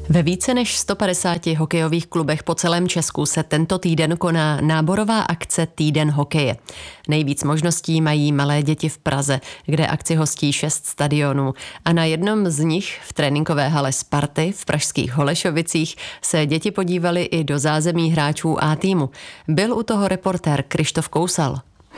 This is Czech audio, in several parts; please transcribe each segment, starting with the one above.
Ve více než 150 hokejových klubech po celém Česku se tento týden koná náborová akce Týden hokeje. Nejvíc možností mají malé děti v Praze, kde akci hostí 6 stadionů. A na jednom z nich, v tréninkové hale Sparty v pražských Holešovicích, se děti podívali i do zázemí hráčů A týmu. Byl u toho reportér Krištof Kousal.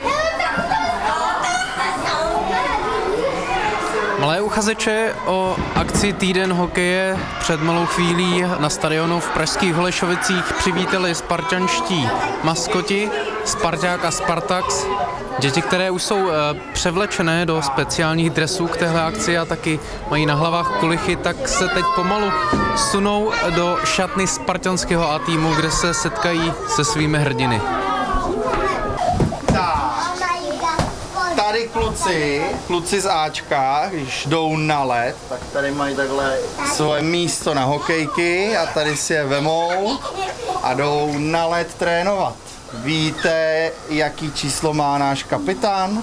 Malé uchazeče o akci Týden hokeje před malou chvílí na stadionu v pražských Holešovicích přivítali spartanští maskoti Sparták a Spartax. Děti, které už jsou převlečené do speciálních dresů k téhle akci a taky mají na hlavách kulichy, tak se teď pomalu sunou do šatny spartanského A týmu, kde se setkají se svými hrdiny. Tady kluci z Ačka, když jdou na led, tak tady mají takhle svoje místo na hokejky a tady si je vemou a jdou na led trénovat. Víte, jaký číslo má náš kapitán?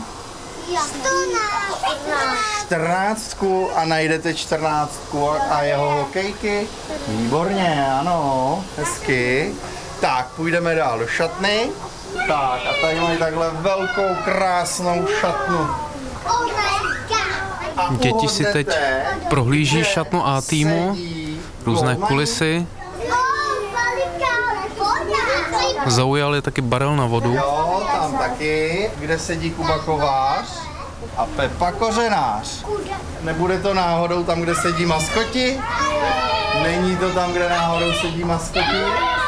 14 a najdete 14 a jeho hokejky? Výborně, ano, hezky. Tak, půjdeme dál do šatny. Tak a tady mají takhle velkou, krásnou šatnu. Děti si teď prohlíží šatnu A týmu, různé kulisy. Zaujali taky barel na vodu. Jo, tam taky, kde sedí Kuba Kovář a Pepa Kořenář. Nebude to náhodou tam, kde sedí maskoti? Není to tam, kde náhodou sedí maskoti?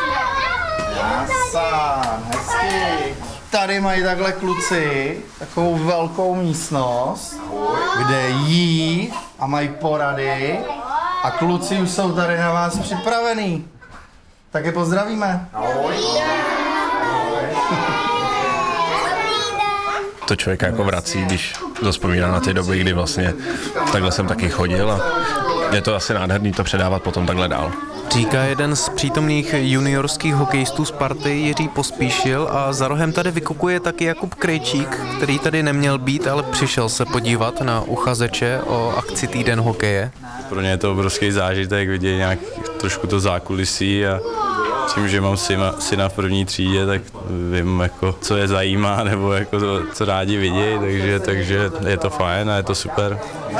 Jasán, hezky. Tady mají takhle kluci takovou velkou místnost, kde jí a mají porady a kluci už jsou tady na vás připravený. Tak je pozdravíme. Ahoj. To člověka jako vrací, když vzpomíná na ty doby, kdy vlastně takhle jsem taky chodil a je to asi nádherný to předávat potom takhle dál. Říká jeden z přítomných juniorských hokejistů Sparty Jiří Pospíšil a za rohem tady vykukuje taky Jakub Krejčík, který tady neměl být, ale přišel se podívat na uchazeče o akci Týden hokeje. Pro mě je to obrovský zážitek vidět nějak trošku to zákulisí a tím, že mám syna v první třídě, tak vím, jako, co je zajímá nebo jako to, co rádi vidějí, takže je to fajn a je to super.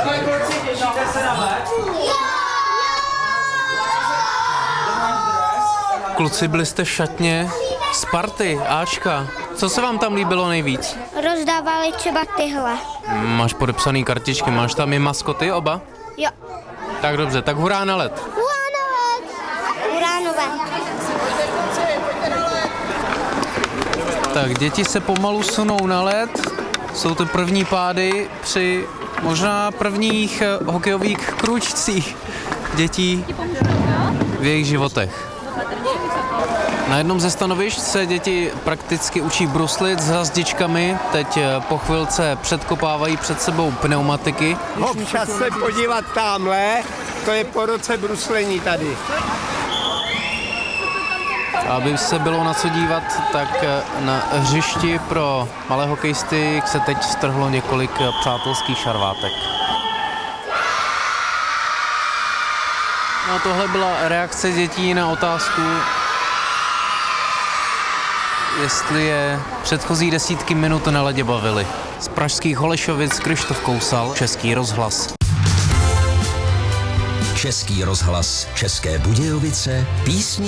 Kluci, byli jste v šatně Sparty, Ačka. Co se vám tam líbilo nejvíc? Rozdávali třeba tyhle. Máš podepsaný kartičky, máš tam i maskoty oba? Jo. Tak dobře, tak hurá na led. Hurá na led. Hurá na led. Tak děti se pomalu sunou na led. Jsou to první pády při možná prvních hokejových krůčcích dětí v jejich životech. Na jednom ze stanovišť se děti prakticky učí bruslit s hrazdičkami, teď po chvilce předkopávají před sebou pneumatiky. Občas se podívat tamhle, to je po roce bruslení tady. Aby se bylo na co dívat, tak na hřišti pro malé hokejisty se teď strhlo několik přátelských šarvátek. No a tohle byla reakce dětí na otázku, jestli je předchozí desítky minut na ledě bavily. Z pražských Holešovic Krištof Kousal, Český rozhlas. Český rozhlas, České Budějovice, písni